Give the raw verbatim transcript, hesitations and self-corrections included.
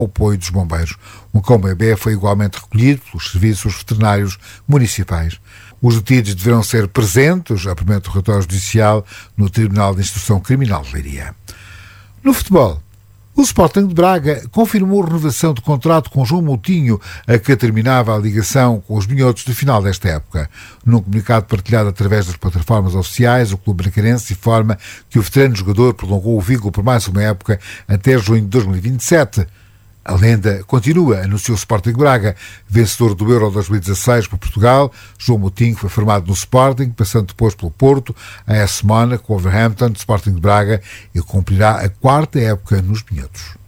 o apoio dos bombeiros. Um cão bebê foi igualmente recolhido pelos serviços veterinários municipais. Os detidos deverão ser presentes, a primeiro do relatório judicial, no Tribunal de Instrução Criminal de Leiria. No futebol, o Sporting de Braga confirmou a renovação de contrato com João Moutinho, a que terminava a ligação com os minhotos do final desta época. Num comunicado partilhado através das plataformas oficiais, o clube bracarense informa que o veterano jogador prolongou o vínculo por mais uma época até junho de dois mil e vinte e sete. A lenda continua, anunciou o Sporting de Braga. Vencedor do Euro dois mil e dezasseis por Portugal, João Moutinho foi formado no Sporting, passando depois pelo Porto, a AS Mónaco, Wolverhampton, Sporting de Braga, e cumprirá a quarta época nos minhotos.